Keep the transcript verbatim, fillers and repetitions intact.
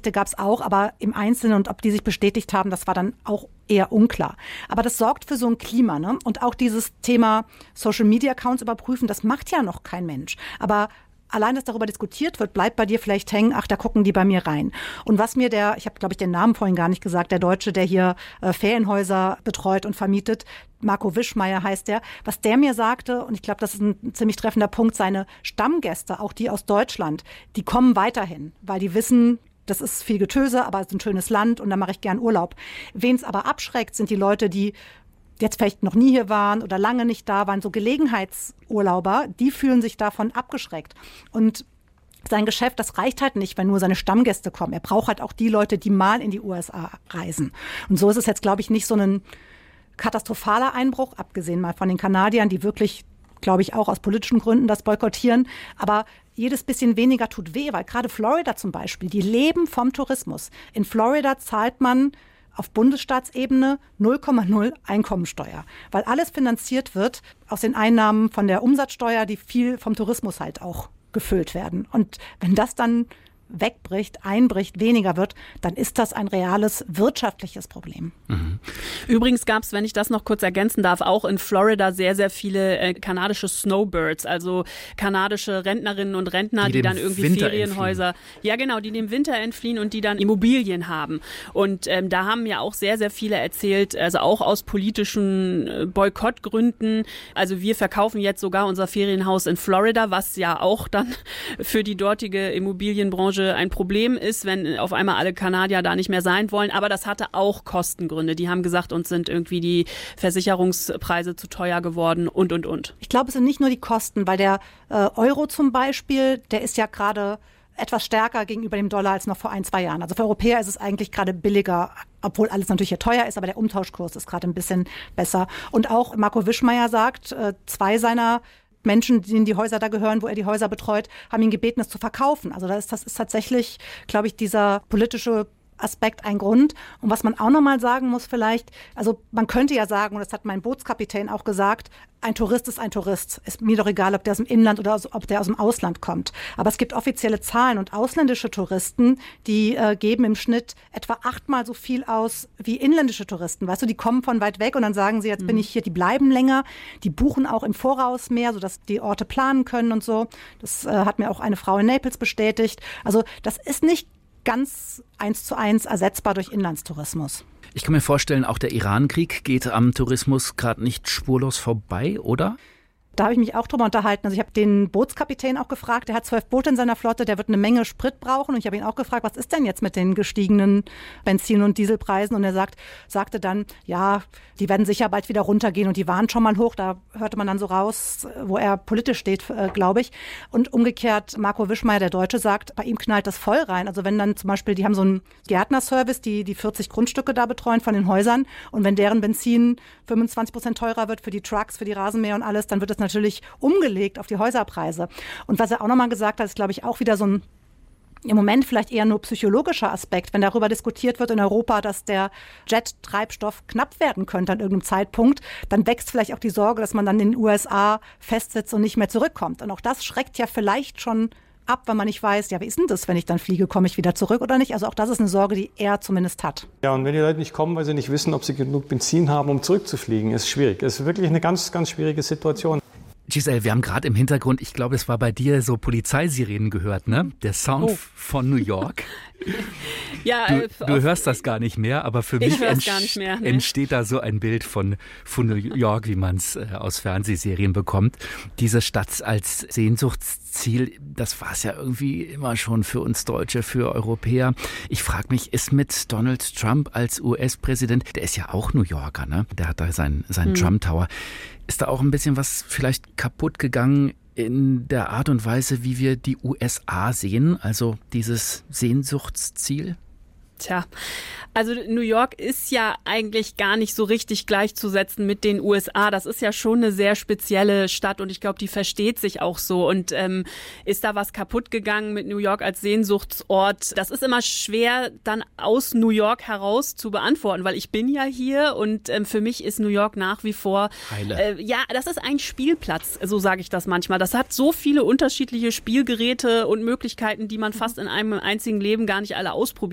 Berichte gab es auch, aber im Einzelnen und ob die sich bestätigt haben, das war dann auch eher unklar. Aber das sorgt für so ein Klima, ne? Und auch dieses Thema Social-Media-Accounts überprüfen, das macht ja noch kein Mensch. Aber allein, dass darüber diskutiert wird, bleibt bei dir vielleicht hängen, ach, da gucken die bei mir rein. Und was mir der, ich habe, glaube ich, den Namen vorhin gar nicht gesagt, der Deutsche, der hier äh, Ferienhäuser betreut und vermietet, Marco Wischmeier heißt der, was der mir sagte, und ich glaube, das ist ein ziemlich treffender Punkt, seine Stammgäste, auch die aus Deutschland, die kommen weiterhin, weil die wissen, das ist viel Getöse, aber es ist ein schönes Land und da mache ich gern Urlaub. Wen es aber abschreckt, sind die Leute, die jetzt vielleicht noch nie hier waren oder lange nicht da waren, so Gelegenheitsurlauber, die fühlen sich davon abgeschreckt. Und sein Geschäft, das reicht halt nicht, wenn nur seine Stammgäste kommen. Er braucht halt auch die Leute, die mal in die U S A reisen. Und so ist es jetzt, glaube ich, nicht so ein katastrophaler Einbruch, abgesehen mal von den Kanadiern, die wirklich, glaube ich, auch aus politischen Gründen das boykottieren. Aber jedes bisschen weniger tut weh, weil gerade Florida zum Beispiel, die leben vom Tourismus. In Florida zahlt man auf Bundesstaatsebene null Komma null Einkommensteuer, weil alles finanziert wird aus den Einnahmen von der Umsatzsteuer, die viel vom Tourismus halt auch gefüllt werden. Und wenn das dann wegbricht, einbricht, weniger wird, dann ist das ein reales wirtschaftliches Problem. Mhm. Übrigens gab es, wenn ich das noch kurz ergänzen darf, auch in Florida sehr, sehr viele äh, kanadische Snowbirds, also kanadische Rentnerinnen und Rentner, die, die dann irgendwie Winter Ferienhäuser, entfliehen. ja genau, die dem Winter entfliehen und die dann Immobilien haben. Und ähm, da haben ja auch sehr, sehr viele erzählt, also auch aus politischen äh, Boykottgründen, also wir verkaufen jetzt sogar unser Ferienhaus in Florida, was ja auch dann für die dortige Immobilienbranche ein Problem ist, wenn auf einmal alle Kanadier da nicht mehr sein wollen. Aber das hatte auch Kostengründe. Die haben gesagt, uns sind irgendwie die Versicherungspreise zu teuer geworden und, und, und. Ich glaube, es sind nicht nur die Kosten, weil der äh, Euro zum Beispiel, der ist ja gerade etwas stärker gegenüber dem Dollar als noch vor ein, zwei Jahren. Also für Europäer ist es eigentlich gerade billiger, obwohl alles natürlich hier teuer ist, aber der Umtauschkurs ist gerade ein bisschen besser. Und auch Marco Wischmeier sagt, äh, zwei seiner Menschen, denen die Häuser da gehören, wo er die Häuser betreut, haben ihn gebeten, es zu verkaufen. Also das ist, das ist tatsächlich, glaube ich, dieser politische Aspekt ein Grund. Und was man auch nochmal sagen muss vielleicht, also man könnte ja sagen, und das hat mein Bootskapitän auch gesagt, ein Tourist ist ein Tourist. Ist mir doch egal, ob der aus dem Inland oder aus, ob der aus dem Ausland kommt. Aber es gibt offizielle Zahlen und ausländische Touristen, die äh, geben im Schnitt etwa achtmal so viel aus wie inländische Touristen. Weißt du, die kommen von weit weg und dann sagen sie, jetzt mhm. bin ich hier, die bleiben länger, die buchen auch im Voraus mehr, sodass die Orte planen können und so. Das äh, hat mir auch eine Frau in Naples bestätigt. Also das ist nicht ganz eins zu eins ersetzbar durch Inlandstourismus. Ich kann mir vorstellen, auch der Iran-Krieg geht am Tourismus gerade nicht spurlos vorbei, oder? Da habe ich mich auch drüber unterhalten. Also ich habe den Bootskapitän auch gefragt, der hat zwölf Boote in seiner Flotte, der wird eine Menge Sprit brauchen. Und ich habe ihn auch gefragt, was ist denn jetzt mit den gestiegenen Benzin- und Dieselpreisen? Und er sagt, sagte dann, ja, die werden sicher bald wieder runtergehen und die waren schon mal hoch. Da hörte man dann so raus, wo er politisch steht, äh, glaube ich. Und umgekehrt, Marco Wischmeier, der Deutsche, sagt, bei ihm knallt das voll rein. Also wenn dann zum Beispiel, die haben so einen Gärtnerservice, die die vierzig Grundstücke da betreuen von den Häusern. Und wenn deren Benzin fünfundzwanzig Prozent teurer wird für die Trucks, für die Rasenmäher und alles, dann wird es natürlich umgelegt auf die Häuserpreise. Und was er auch nochmal gesagt hat, ist, glaube ich, auch wieder so ein im Moment vielleicht eher nur psychologischer Aspekt, wenn darüber diskutiert wird in Europa, dass der Jet-Treibstoff knapp werden könnte an irgendeinem Zeitpunkt, dann wächst vielleicht auch die Sorge, dass man dann in den U S A festsitzt und nicht mehr zurückkommt. Und auch das schreckt ja vielleicht schon ab, wenn man nicht weiß, ja, wie ist denn das, wenn ich dann fliege, komme ich wieder zurück oder nicht? Also auch das ist eine Sorge, die er zumindest hat. Ja, und wenn die Leute nicht kommen, weil sie nicht wissen, ob sie genug Benzin haben, um zurückzufliegen, ist schwierig. Es ist wirklich eine ganz, ganz schwierige Situation. Giselle, wir haben gerade im Hintergrund, ich glaube, es war bei dir so Polizeisirenen gehört, ne? Der Sound oh. von New York. Ja, du, du hörst das gar nicht mehr, aber für mich entsch- gar nicht mehr, ne? entsteht da so ein Bild von, von New York, wie man es äh, aus Fernsehserien bekommt. Diese Stadt als Sehnsuchtsziel, das war es ja irgendwie immer schon für uns Deutsche, für Europäer. Ich frage mich, ist mit Donald Trump als U S-Präsident, der ist ja auch New Yorker, ne? Der hat da seinen, seinen hm. Trump Tower. Ist da auch ein bisschen was vielleicht kaputt gegangen in der Art und Weise, wie wir die U S A sehen, also dieses Sehnsuchtsziel? Tja, also New York ist ja eigentlich gar nicht so richtig gleichzusetzen mit den U S A. Das ist ja schon eine sehr spezielle Stadt und ich glaube, die versteht sich auch so. Und ähm, ist da was kaputt gegangen mit New York als Sehnsuchtsort? Das ist immer schwer dann aus New York heraus zu beantworten, weil ich bin ja hier und ähm, für mich ist New York nach wie vor, äh, ja, das ist ein Spielplatz, so sage ich das manchmal. Das hat so viele unterschiedliche Spielgeräte und Möglichkeiten, die man fast in einem einzigen Leben gar nicht alle ausprobiert.